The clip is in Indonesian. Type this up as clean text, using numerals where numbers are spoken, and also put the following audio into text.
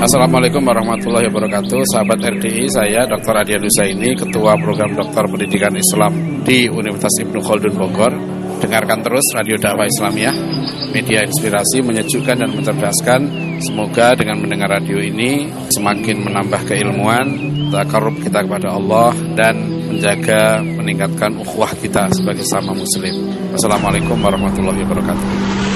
Assalamualaikum warahmatullahi wabarakatuh. Sahabat RDI, saya Dr. Adian Husaini, Ketua Program Doktor Pendidikan Islam di Universitas Ibnu Khaldun Bogor. Dengarkan terus Radio Dakwah Islamiyah, media inspirasi, menyejukkan dan mencerdaskan. Semoga dengan mendengar radio ini semakin menambah keilmuan, takarrub kita kepada Allah, dan menjaga, meningkatkan ukhuwah kita sebagai sama muslim. Assalamualaikum warahmatullahi wabarakatuh.